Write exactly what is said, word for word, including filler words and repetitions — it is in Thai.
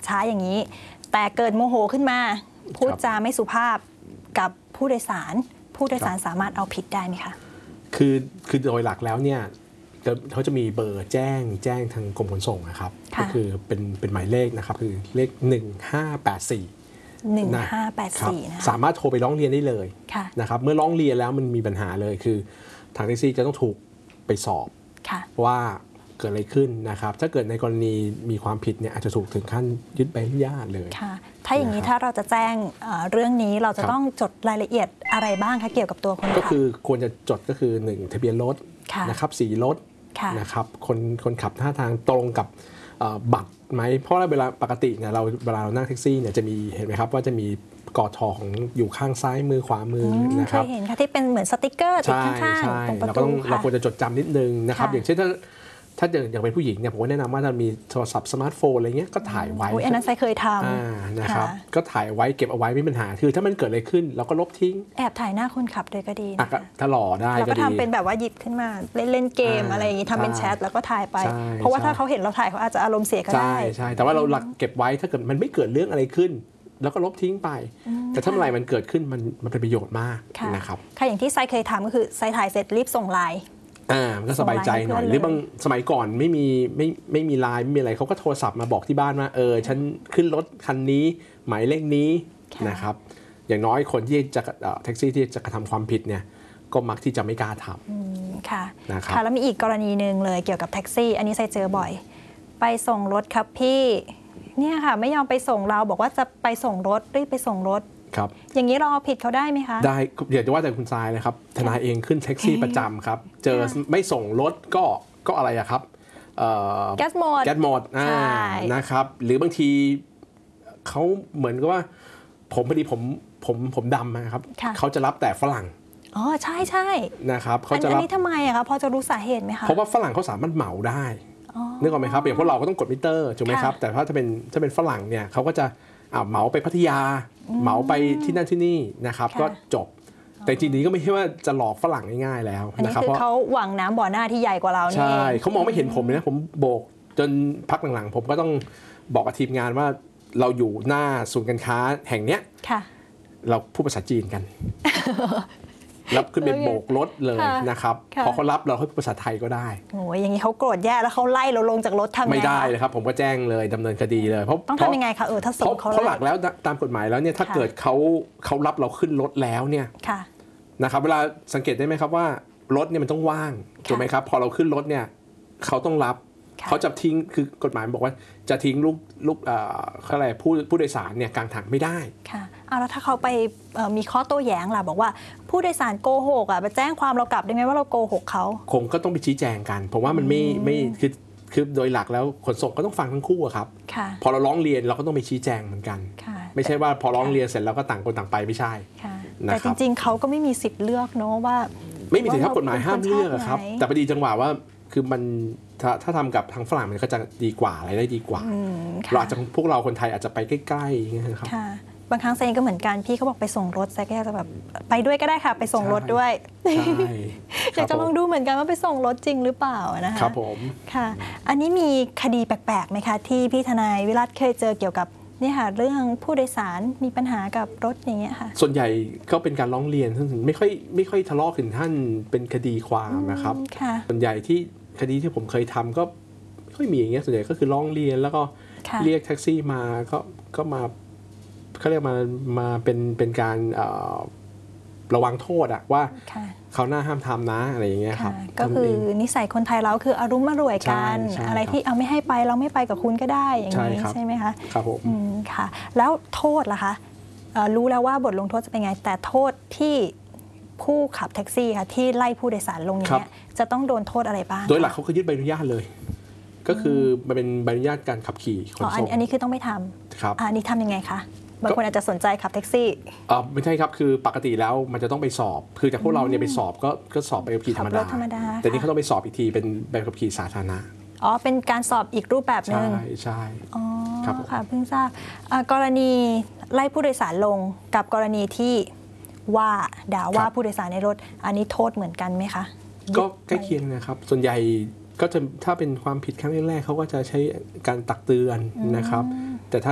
ช้าอย่างนี้แต่เกิดโมโหขึ้นมาพูดจาไม่สุภาพกับผู้โดยสารผู้โดยสารสามารถเอาผิดได้ไหมคะคือคือโดยหลักแล้วเนี่ยเขาจะมีเบอร์แจ้งแจ้งทางกรมขนส่งนะครับก็คือเป็นเป็นหมายเลขนะครับคือเลขหนึ่งห้าแปดสี่หนึ่งห้าแปดสี่นะสามารถโทรไปร้องเรียนได้เลยนะครับเมื่อร้องเรียนแล้วมันมีปัญหาเลยคือทางแท็กซี่จะต้องถูกไปสอบว่าเกิดอะไรขึ้นนะครับถ้าเกิดในกรณีมีความผิดเนี่ยอาจจะถูกถึงขั้นยึดใบอนุญาตเลยค่ะถ้าอย่างนี้ถ้าเราจะแจ้งเรื่องนี้เราจะต้องจดรายละเอียดอะไรบ้างคะเกี่ยวกับตัวคนขับก็คือควรจะจดก็คือหนึ่งทะเบียนรถนะครับสีรถนะครับคนคนขับท่าทางตรงกับบัตรไหมเพราะว่าเวลาปกติเนี่ยเราเวลาเรานั่งแท็กซี่เนี่ยจะมีเห็นไหมครับว่าจะมีกอทอของอยู่ข้างซ้ายมือขวามือนะครับเคยเห็นค่ะที่เป็นเหมือนสติกเกอร์ติดข้างๆตรงประตูเราควรจะจดจำนิดนึงนะครับอย่างเช่นถ้าถ้าอย่างเป็นผู้หญิงเนี่ยผมก็แนะนำว่าถ้ามีโทรศัพท์สมาร์ทโฟนอะไรเงี้ยก็ถ่ายไว้อันนั้นใครเคยทำนะครับก็ถ่ายไว้เก็บเอาไว้ไม่มีปัญหาคือถ้ามันเกิดอะไรขึ้นเราก็ลบทิ้งแอบถ่ายหน้าคนขับเลยก็ดีถ้าหล่อได้ก็ดีเราก็ทำเป็นแบบว่าหยิบขึ้นมาเล่นเล่นเกมอะไรอย่างงี้ทำเป็นแชทแล้วก็ถ่ายไปเพราะว่าถ้าเขาเห็นเราถ่ายเขาอาจจะอารมณ์เสียก็ได้ใช่ใช่แต่ว่าเราหลักเก็บไว้ถ้าเกิดมันไม่เกิดเรื่องอะไรขึ้นแล้วก็ลบทิ้งไปแต่ถ้าเมื่อไหร่มันเกิดขึ้นมันมันเป็นประโยชน์มากนะครับค่ะอย่างที่ไซเคยทำก็คือไซถ่ายเสร็จรีบส่งไลน์อ่ามันก็สบายใจหน่อยหรือบางสมัยก่อนไม่มีไม่ไม่มีไลน์ไม่มีอะไรเขาก็โทรศัพท์มาบอกที่บ้านว่าเออฉันขึ้นรถคันนี้หมายเลขนี้นะครับอย่างน้อยคนที่จะแท็กซี่ที่จะกระทำความผิดเนี่ยก็มักที่จะไม่กล้าทำค่ะค่ะแล้วมีอีกกรณีหนึ่งเลยเกี่ยวกับแท็กซี่อันนี้ไซเจอบ่อยไปส่งรถครับพี่เนี่ยค่ะไม่ยอมไปส่งเราบอกว่าจะไปส่งรถรีบไปส่งรถอย่างนี้เราเอาผิดเขาได้ไหมคะได้อยากจะว่าแต่คุณทรายเลยครับทนายเองขึ้นแท็กซี่ประจำครับเจอไม่ส่งรถก็ก็อะไรอะครับแก๊สหมดแก๊สหมดนะครับหรือบางทีเขาเหมือนกับว่าผมพอดีผมผมผมดำนะครับเขาจะรับแต่ฝรั่งอ๋อใช่ใช่นะครับเขาจะรับอันนี้ทำไมอะคะพอจะรู้สาเหตุไหมคะเพราะว่าฝรั่งเขาสามารถเหมาได้นึกออกไหมครับอย่างพวกเราก็ต้องกดมิเตอร์ถูกไหมครับแต่ถ้าจะเป็นถ้าเป็นฝรั่งเนี่ยเขาก็จะเหมาไปพัทยาเหมาไปที่นั่นที่นี่นะครับก็จบแต่จริงๆก็ไม่ใช่ว่าจะหลอกฝรั่งง่ายๆแล้วนะครับเพราะเขาหวังน้ำบ่อหน้าที่ใหญ่กว่าเราใช่เขามองไม่เห็นผมเลยนะผมโบกจนพักหลังๆผมก็ต้องบอกกับทีมงานว่าเราอยู่หน้าศูนย์การค้าแห่งเนี้ยเราพูดภาษาจีนกันรับขึ้นเป็นโบกรถเลยนะครับพอเขารับเราให้ภาษาไทยก็ได้โอ้ยอย่างนี้เขาโกรธแย่แล้วเขาไล่เราลงจากรถทำไงไม่ได้เลยครับผมก็แจ้งเลยดำเนินคดีเลยเพราะต้องทำยังไงคะเออถ้าส่งเขาเพราะหลักแล้วตามกฎหมายแล้วเนี่ยถ้าเกิดเขาเขารับเราขึ้นรถแล้วเนี่ยนะครับเวลาสังเกตได้ไหมครับว่ารถเนี่ยมันต้องว่างถูกไหมครับพอเราขึ้นรถเนี่ยเขาต้องรับเขาจะทิ้งคือกฎหมายบอกว่าจะทิ้งลูกลูกอะไรผู้ผู้โดยสารเนี่ยกลางทางไม่ได้ค่ะเอาแล้วถ้าเขาไปมีข้อโต้แย้งล่ะบอกว่าผู้โดยสารโกหกอ่ะไปแจ้งความเรากลับได้ไหมว่าเราโกหกเขาคงก็ต้องไปชี้แจงกันเพราะว่ามันไม่ไม่คือคือโดยหลักแล้วขนส่งก็ต้องฟังทั้งคู่ครับพอเราร้องเรียนเราก็ต้องไปชี้แจงเหมือนกันไม่ใช่ว่าพอร้องเรียนเสร็จแล้วก็ต่างคนต่างไปไม่ใช่แต่จริงๆเขาก็ไม่มีสิทธิ์เลือกเนาะว่าไม่มีสิทธิ์ครับกฎหมายห้ามเลือกครับแต่พอดีจังหวะว่าคือมันถ้าถ้าทำกับทางฝรั่งมันก็จะดีกว่าอะไรได้ดีกว่าเราอาจจะพวกเราคนไทยอาจจะไปใกล้ๆอย่างเงี้ยครับบางครั้งเซนก็เหมือนกันพี่เขาบอกไปส่งรถแซกก็จะแบบไปด้วยก็ได้ค่ะไปส่งรถด้วยอยากจะลองดูเหมือนกันว่าไปส่งรถจริงหรือเปล่านะคะครับผมค่ะอันนี้มีคดีแปลกๆไหมคะที่พี่ทนายวิรัตเคยเจอเกี่ยวกับนี่ค่ะเรื่องผู้โดยสารมีปัญหากับรถอย่างเงี้ยค่ะส่วนใหญ่ก็เป็นการร้องเรียนซึ่งไม่ค่อยไม่ค่อยทะเลาะถึงท่านเป็นคดีความนะครับส่วนใหญ่ที่คดีที่ผมเคยทำก็ไม่ค่อยมีอย่างเงี้ยส่วนใหญ่ก็คือร้องเรียนแล้วก็เรียกแท็กซี่มาก็ก็มาเขาเรียกมามาเป็นเป็นการระวังโทษอะว่าเขาหน้าห้ามทำนะอะไรอย่างเงี้ยครับก็คือนิสัยคนไทยเราคืออารมณ์มารวยกันอะไรที่เอาไม่ให้ไปเราไม่ไปกับคุณก็ได้อย่างนี้ใช่ไหมคะครับผมค่ะแล้วโทษล่ะคะรู้แล้วว่าบทลงโทษจะเป็นไงแต่โทษที่ผู้ขับแท็กซี่ค่ะที่ไล่ผู้โดยสารลงอย่างเงี้ยจะต้องโดนโทษอะไรบ้างโดยหลักเขาก็ยึดใบอนุญาตเลยก็คือมันเป็นใบอนุญาตการขับขี่ขนส่งอันนี้คือต้องไม่ทำครับอันนี้ทำยังไงคะบางคนอาจจะสนใจขับแท็กซี่อ๋อไม่ใช่ครับคือปกติแล้วมันจะต้องไปสอบคือจากพวกเราเนี่ยไปสอบก็ก็สอบใบขับขี่ธรรมดาแต่นี่เขาต้องไปสอบอีกทีเป็นใบขับขี่สาธารณะอ๋อเป็นการสอบอีกรูปแบบนึงใช่ใช่อ๋อค่ะเพิ่งทราบกรณีไล่ผู้โดยสารลงกับกรณีที่ว่าด่าว่าผู้โดยสารในรถอันนี้โทษเหมือนกันไหมคะก็ใกล้เคียงนะครับส่วนใหญ่ก็จะถ้าเป็นความผิดครั้งแรกๆเขาก็จะใช้การตักเตือนนะครับแต่ถ้า